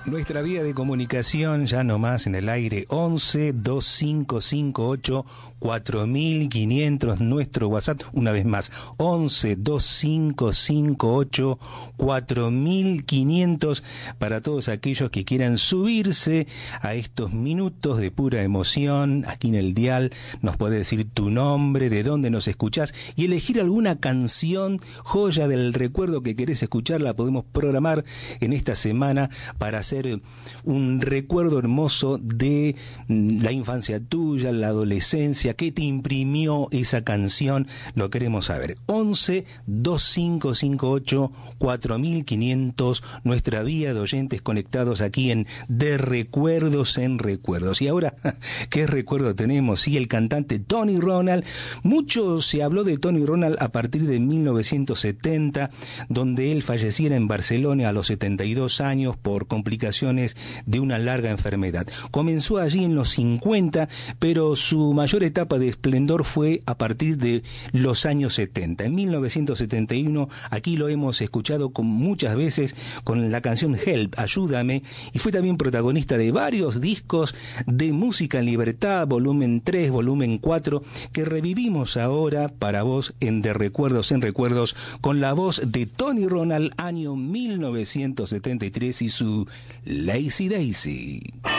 Nuestra vía de comunicación ya nomás en el aire 11 2558 4500, nuestro WhatsApp, una vez más 11 2558 4500 para todos aquellos que quieran subirse a estos minutos de pura emoción. Aquí en el dial nos podés decir tu nombre, de dónde nos escuchás y elegir alguna canción joya del recuerdo que querés escuchar. La podemos programar en esta semana para hacer un recuerdo hermoso de la infancia tuya, la adolescencia, qué te imprimió esa canción. Lo queremos saber. 11 2558 4500, nuestra vía de oyentes conectados aquí en De Recuerdos en Recuerdos. Y ahora, ¿qué recuerdo tenemos? Sí, el cantante Tony Ronald. Mucho se habló de Tony Ronald a partir de 1970, donde él falleciera en Barcelona a los 72 años por complicaciones de una larga enfermedad. Comenzó allí en los 50, pero su mayor etapa de esplendor fue a partir de los años 70. En 1971, aquí lo hemos escuchado muchas veces con la canción Help, Ayúdame, y fue también protagonista de varios discos de música en libertad, volumen 3, volumen 4, que revivimos ahora para vos en De Recuerdos en Recuerdos, con la voz de Tony Ronald, año 1973, y su Lazy Daisy.